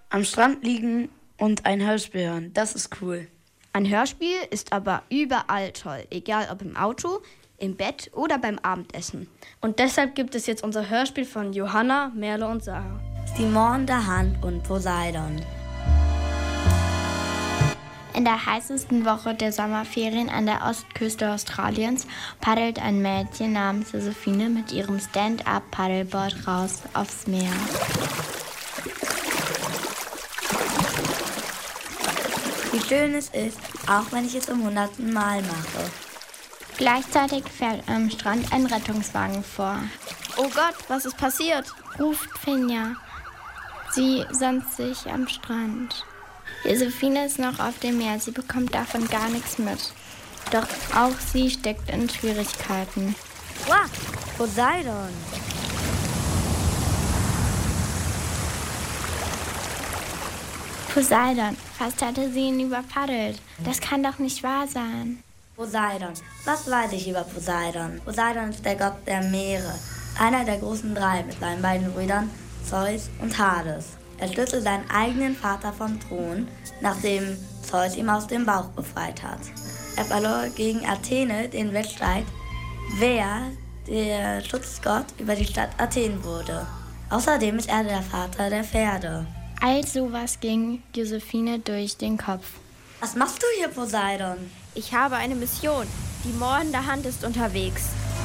Am Strand liegen und ein Hörspiel hören, das ist cool. Ein Hörspiel ist aber überall toll, egal ob im Auto, im Bett oder beim Abendessen. Und deshalb gibt es jetzt unser Hörspiel von Johanna, Merle und Sarah. Die mordende Hand und Poseidon. In der heißesten Woche der Sommerferien an der Ostküste Australiens paddelt ein Mädchen namens Josephine mit ihrem Stand-up-Paddleboard raus aufs Meer. Wie schön es ist, auch wenn ich es zum 100. Mal mache. Gleichzeitig fährt am Strand ein Rettungswagen vor. Oh Gott, was ist passiert? Ruft Finja. Sie sonnt sich am Strand. Josephine ist noch auf dem Meer, sie bekommt davon gar nichts mit. Doch auch sie steckt in Schwierigkeiten. Wow, Poseidon! Poseidon, fast hatte sie ihn überpaddelt. Das kann doch nicht wahr sein. Poseidon, was weiß ich über Poseidon? Poseidon ist der Gott der Meere, einer der großen drei mit seinen beiden Brüdern Zeus und Hades. Er stürzte seinen eigenen Vater vom Thron, nachdem Zeus ihn aus dem Bauch befreit hat. Er verlor gegen Athene den Wettstreit, wer der Schutzgott über die Stadt Athen wurde. Außerdem ist er der Vater der Pferde. All sowas ging Josephine durch den Kopf. Was machst du hier, Poseidon? Ich habe eine Mission. Die mordende Hand ist unterwegs.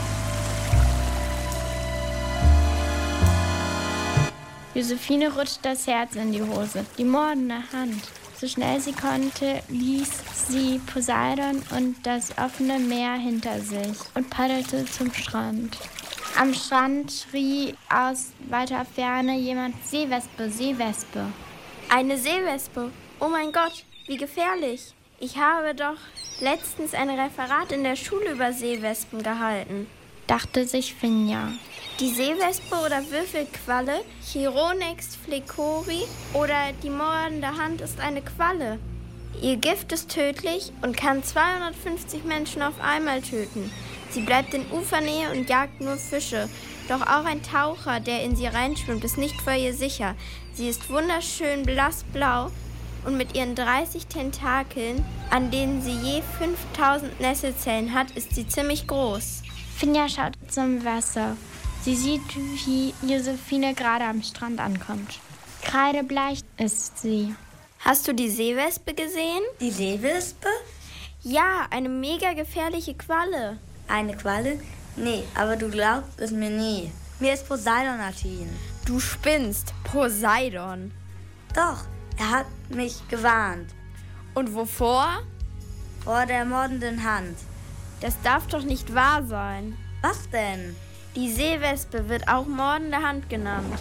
Josephine rutscht das Herz in die Hose. Die mordende Hand. So schnell sie konnte, ließ sie Poseidon und das offene Meer hinter sich und paddelte zum Strand. Am Strand schrie aus weiter Ferne jemand: Seewespe, Seewespe. Eine Seewespe? Oh mein Gott, wie gefährlich. Ich habe doch letztens ein Referat in der Schule über Seewespen gehalten, dachte sich Finja. Die Seewespe oder Würfelqualle, Chironex flecori oder die mordende Hand ist eine Qualle. Ihr Gift ist tödlich und kann 250 Menschen auf einmal töten. Sie bleibt in Ufernähe und jagt nur Fische. Doch auch ein Taucher, der in sie reinschwimmt, ist nicht vor ihr sicher. Sie ist wunderschön blassblau und mit ihren 30 Tentakeln, an denen sie je 5000 Nesselzellen hat, ist sie ziemlich groß. Finja schaut zum Wasser. Sie sieht, wie Josephine gerade am Strand ankommt. Kreidebleich ist sie. Hast du die Seewespe gesehen? Die Seewespe? Ja, eine mega gefährliche Qualle. Eine Qualle? Nee, aber du glaubst es mir nie. Mir ist Poseidon erschienen. Du spinnst, Poseidon. Doch, er hat mich gewarnt. Und wovor? Vor der mordenden Hand. Das darf doch nicht wahr sein. Was denn? Die Seewespe wird auch mordende Hand genannt.